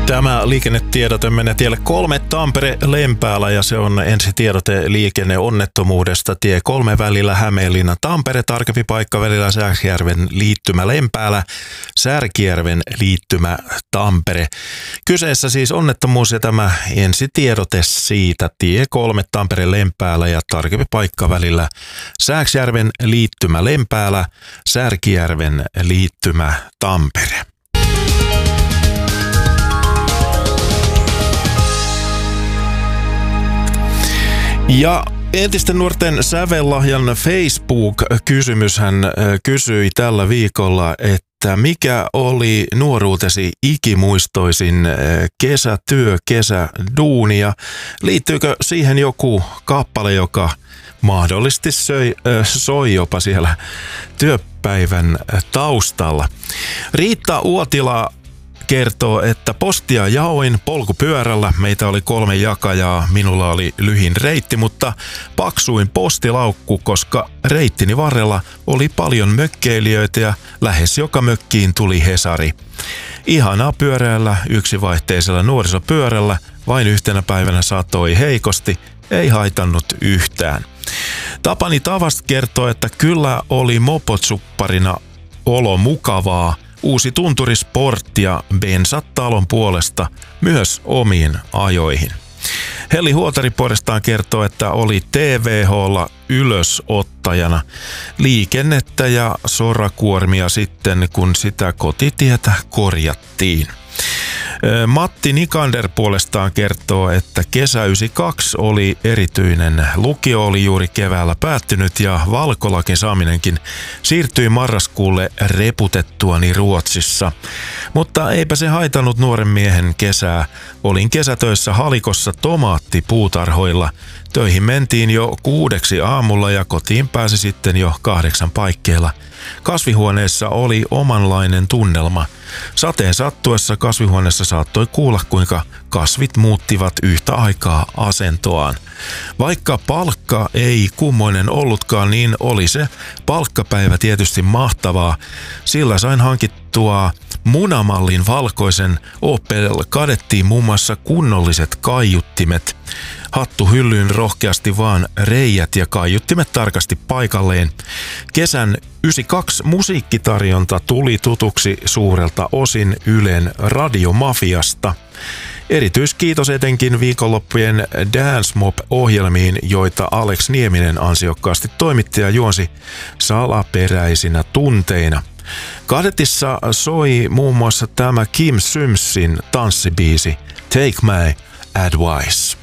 Tämä liikennetiedote menee tielle 3 Tampere-Lempäälä ja se on ensitiedote liikenneonnettomuudesta tie 3 välillä Hämeenlinna-Tampere, tarkempi paikka välillä Särkijärven liittymä Lempäälä, Särkijärven liittymä Tampere. Kyseessä siis onnettomuus ja tämä ensitiedote siitä tie 3 Tampere-Lempäälä ja tarkempi paikka välillä Särkijärven liittymä Lempäälä, Särkijärven liittymä Tampere. Ja entisten nuorten sävellahjan Facebook-kysymys hän kysyi tällä viikolla, että mikä oli nuoruutesi ikimuistoisin kesätyö, kesäduuni ja liittyykö siihen joku kappale, joka mahdollisesti soi jopa siellä työpäivän taustalla. Riitta Uotila kertoo, että postia jaoin polkupyörällä. Meitä oli 3 jakajaa. Minulla oli lyhin reitti, mutta paksuin postilaukku, koska reittini varrella oli paljon mökkeilijöitä ja lähes joka mökkiin tuli Hesari. Ihanaa pyöräillä yksivaihteisella nuorisopyörällä. Vain yhtenä päivänä satoi heikosti. Ei haitannut yhtään. Tapani Tavast kertoo, että kyllä oli mopotsupparina olo mukavaa. Uusi tunturisportti ja bensat talon puolesta myös omiin ajoihin. Heli Huotari puolestaan kertoo, että oli TVH:lla ylösottajana liikennettä ja sorakuormia sitten, kun sitä kotitietä korjattiin. Matti Nikander puolestaan kertoo, että kesä 92 oli erityinen. Lukio oli juuri keväällä päättynyt ja valkolakin saaminenkin siirtyi marraskuulle reputettuani Ruotsissa. Mutta eipä se haitannut nuoren miehen kesää. Olin kesätöissä Halikossa tomaattipuutarhoilla. Töihin mentiin jo 6 aamulla ja kotiin pääsi sitten jo 8 paikkeilla. Kasvihuoneessa oli omanlainen tunnelma. Sateen sattuessa kasvihuoneessa saattoi kuulla, kuinka kasvit muuttivat yhtä aikaa asentoaan. Vaikka palkka ei kummoinen ollutkaan, niin oli se palkkapäivä tietysti mahtavaa. Sillä sain hankittua munamallin valkoisen Opel Kadettiin muun muassa kunnolliset kaiuttimet. Hattuhyllyyn rohkeasti vaan reijät ja kaiuttimet tarkasti paikalleen. Kesän 92 musiikkitarjonta tuli tutuksi suurelta osin Ylen radiomafiasta. Erityiskiitos etenkin viikonloppujen Dance Mob-ohjelmiin, joita Alex Nieminen ansiokkaasti toimitti ja juonsi salaperäisinä tunteina. Kadetissa soi muun muassa tämä Kim Symsin tanssibiisi Take My Advice.